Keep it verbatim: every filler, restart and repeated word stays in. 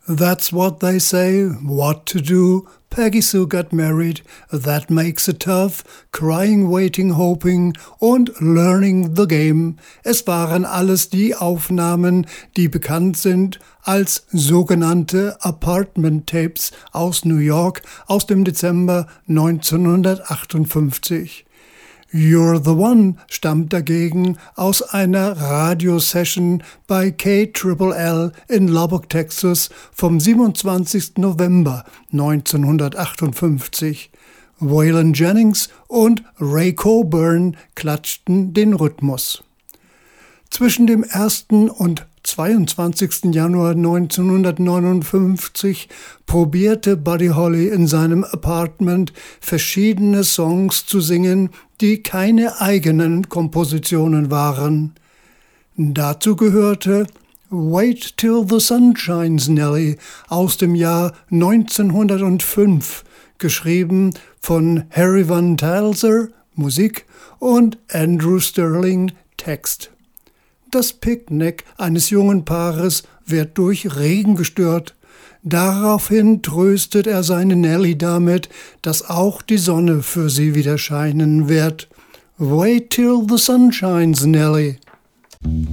That's what they say, what to do. Peggy Sue got married, that makes it tough. Crying, waiting, hoping und learning the game. Es waren alles die Aufnahmen, die bekannt sind als sogenannte Apartment Tapes aus New York aus dem Dezember neunzehnhundertachtundfünfzig. You're the One stammt dagegen aus einer Radiosession bei K L L in Lubbock, Texas vom siebenundzwanzigsten November neunzehnhundertachtundfünfzig. Waylon Jennings und Ray Coburn klatschten den Rhythmus. Zwischen dem ersten und zweiundzwanzigsten Januar neunzehnhundertneunundfünfzig probierte Buddy Holly in seinem Apartment verschiedene Songs zu singen, die keine eigenen Kompositionen waren. Dazu gehörte Wait Till the Sun Shines Nellie aus dem Jahr neunzehnhundertfünf, geschrieben von Harry Van Telzer, Musik, und Andrew Sterling, Text. Das Picknick eines jungen Paares wird durch Regen gestört. Daraufhin tröstet er seine Nellie damit, dass auch die Sonne für sie wieder scheinen wird. Wait till the sun shines, Nellie.